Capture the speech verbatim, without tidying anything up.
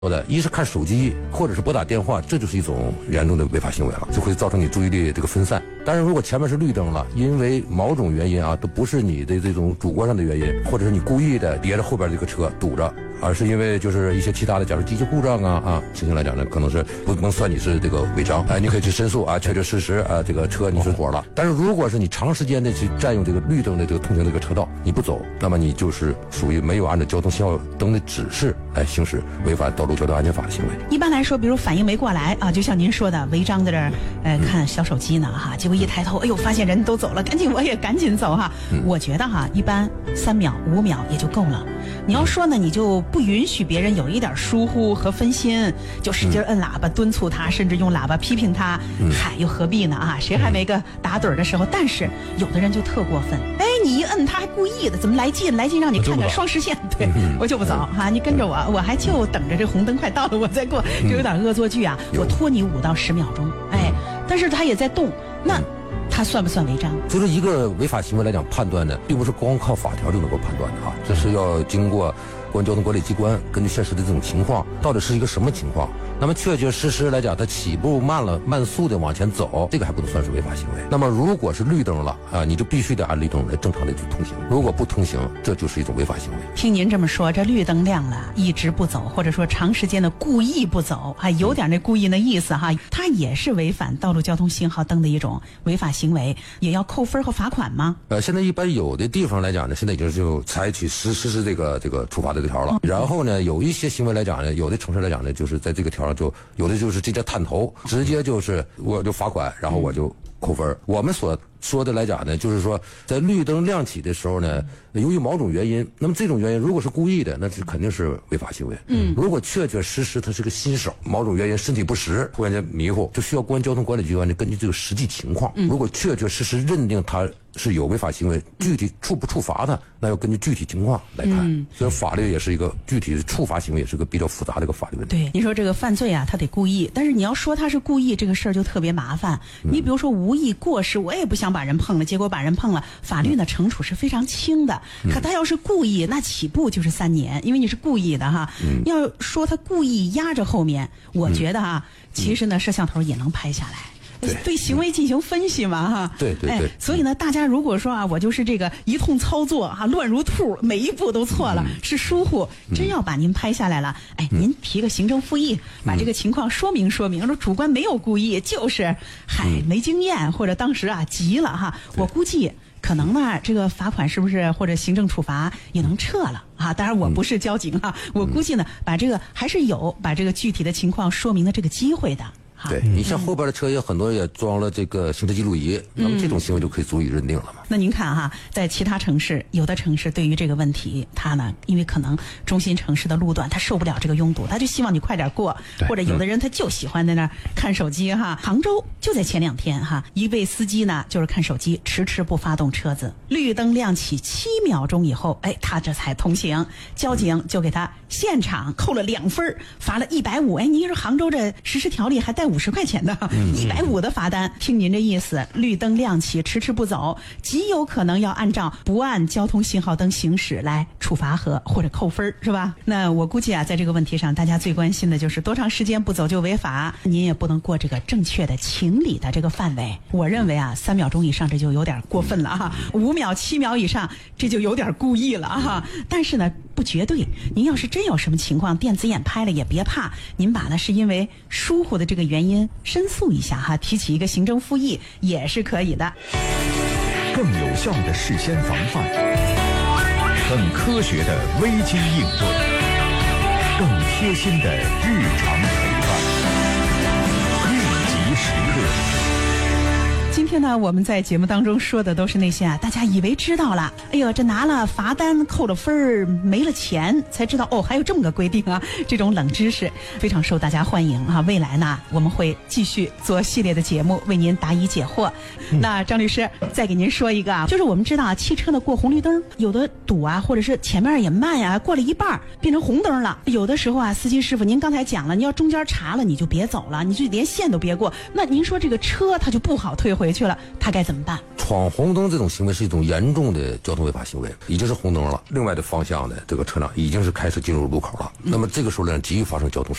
的，一是看手机或者是拨打电话，这就是一种严重的违法行为了，就会造成你注意力这个分散。但是如果前面是绿灯了，因为某种原因啊，都不是你的这种主观上的原因，或者是你故意的别着后边这个车堵着，而是因为就是一些其他的，假如机器故障啊啊情形来讲呢，可能是不能算你是这个违章，哎，你可以去申诉啊，确确实实啊，这个车你是火了。但是如果是你长时间的去占用这个绿灯的这个通行这个车道，你不走，那么你就是属于没有按照交通信号灯的指示来行驶，违反道路交通安全法的行为。 一般来说，比如反应没过来啊，就像您说的，违章在这儿呃看小手机呢哈，结果一抬头，哎呦，发现人都走了，赶紧我也赶紧走哈。嗯、我觉得哈，一般三秒五秒也就够了。你要说呢，你就不允许别人有一点疏忽和分心，就使劲摁喇叭敦促他，甚至用喇叭批评他，嗯、嗨，又何必呢啊？谁还没个打盹的时候？但是有的人就特过分，哎，你一摁他还故意的，怎么来劲来劲让你看看双实线？对，嗯、我就不走哈、啊，你跟着我，我还就等着这红灯快到了我再过，就有点恶作剧啊！我拖你五到十秒钟，哎，但是他也在动，那。嗯它算不算违章？ 就是一个违法行为来讲，判断呢，并不是光靠法条就能够判断的哈，这是要经过公安交通管理机关根据现实的这种情况，到底是一个什么情况？那么确确实实来讲，它起步慢了，慢速的往前走，这个还不能算是违法行为。那么如果是绿灯了啊，你就必须得按绿灯来正常的去通行。如果不通行，这就是一种违法行为。 听您这么说，这绿灯亮了，一直不走，或者说长时间的故意不走，还有点那故意那意思哈，它也是违反道路交通信号灯的一种违法行为，也要扣分和罚款吗？ 呃，现在一般有的地方来讲呢，现在已经就采取实实施这个这个处罚的这条了。嗯、然后呢，有一些行为来讲呢，有的城市来讲呢，就是在这个条上就有的就是直接探头，直接就是我就罚款，然后我就扣分。嗯、我们所说的来讲呢，就是说在绿灯亮起的时候呢，由于某种原因，那么这种原因如果是故意的，那是肯定是违法行为。嗯，如果确确实实他是个新手，某种原因身体不适，突然间迷糊，就需要公安交通管理机关呢根据这个实际情况，嗯、如果确确实实认定他是有违法行为，具体处不处罚他，那要根据具体情况来看。嗯、所以法律也是一个具体的处罚行为，也是个比较复杂的一个法律问题。 对，你说这个犯罪啊，他得故意，但是你要说他是故意，这个事儿就特别麻烦。嗯、你比如说无意过失，我也不想把人碰了，结果把人碰了，法律呢惩处是非常轻的。嗯、可他要是故意，那起步就是三年，因为你是故意的哈。嗯、要说他故意压着后面，我觉得啊，嗯、其实呢，摄像头也能拍下来。对, 对行为进行分析嘛哈， 对对对、哎， 所以呢，大家如果说啊，我就是这个一通操作哈、啊，乱如兔，每一步都错了，嗯、是疏忽，真要把您拍下来了，哎，嗯、您提个行政复议，把这个情况说明说明，说主观没有故意，就是嗨没经验，或者当时啊急了哈，我估计。可能呢，这个罚款是不是或者行政处罚也能撤了啊？当然我不是交警啊，嗯、我估计呢，把这个还是有把这个具体的情况说明的这个机会的。 对，你像后边的车也很多也装了这个行车记录仪，嗯、那么这种行为就可以足以认定了嘛。 那您看哈，在其他城市，有的城市对于这个问题，它呢，因为可能中心城市的路段它受不了这个拥堵，他就希望你快点过，或者有的人他就喜欢在那儿看手机哈。杭州就在前两天哈，一位司机呢就是看手机，迟迟不发动车子，绿灯亮起七秒钟以后，哎，他这才通行，交警就给他现场扣了两分，罚了一百五。哎，您说杭州这实施条例还带五十块钱的，一百五的罚单。听您这意思，绿灯亮起迟迟不走，极有可能要按照不按交通信号灯行驶来处罚和或者扣分，是吧？那我估计啊，在这个问题上，大家最关心的就是多长时间不走就违法，您也不能过这个正确的情理的这个范围。我认为啊，三秒钟以上这就有点过分了啊，五秒七秒以上这就有点故意了啊。但是呢，不绝对。您要是真有什么情况，电子眼拍了也别怕，您把呢是因为疏忽的这个原因申诉一下哈，提起一个行政复议也是可以的。 更有效的事先防范，更科学的危机应对，更贴心的日常陪伴，应急时刻。 今天呢，我们在节目当中说的都是那些啊，大家以为知道了，哎呦，这拿了罚单扣了分儿没了钱，才知道哦，还有这么个规定啊，这种冷知识非常受大家欢迎啊。未来呢，我们会继续做系列的节目为您答疑解惑。嗯、那张律师再给您说一个啊，就是我们知道啊，汽车呢过红绿灯有的堵啊，或者是前面也慢呀、啊，过了一半变成红灯了，有的时候啊，司机师傅您刚才讲了，你要中间查了你就别走了，你就连线都别过。那您说这个车它就不好退回回去了，他该怎么办？ 闯红灯这种行为是一种严重的交通违法行为，已经是红灯了，另外的方向呢，这个车辆已经是开始进入路口了，那么这个时候呢，急于发生交通